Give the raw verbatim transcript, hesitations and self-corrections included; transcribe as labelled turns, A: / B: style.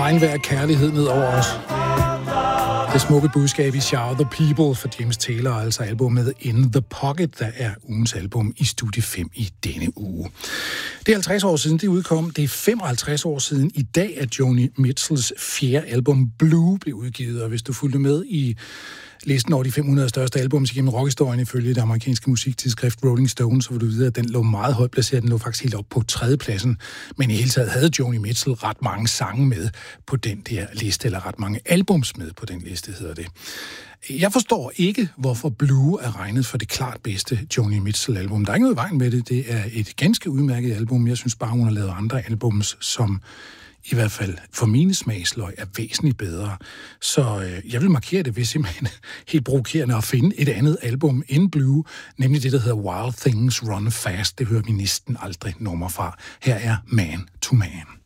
A: regnvejr og kærlighed ned over os. Det smukke budskab i Shout the People for James Taylor, altså albumet In the Pocket, der er ugens album i Studie fem i denne uge. Det er halvtreds år siden, det udkom. Det er femoghalvtreds år siden i dag, at Joni Mitchells fjerde album Blue blev udgivet. Og hvis du fulgte med i listen over de fem hundrede største albums igennem rockhistorien ifølge det amerikanske musiktidsskrift Rolling Stone, så vil du vide, at den lå meget højt placeret. Den lå faktisk helt op på tredjepladsen. Men i hele taget havde Joni Mitchell ret mange sange med på den der liste, eller ret mange albums med på den liste, hedder det. Jeg forstår ikke, hvorfor Blue er regnet for det klart bedste Joni Mitchell-album. Der er ikke noget i vejen med det. Det er et ganske udmærket album. Jeg synes bare, hun har lavet andre albums, som i hvert fald for mine smagsløg er væsentligt bedre. Så øh, jeg vil markere det ved simpelthen helt provokerende at finde et andet album end Blue, nemlig det, der hedder Wild Things Run Fast. Det hører vi næsten aldrig nummer fra. Her er Man to Man.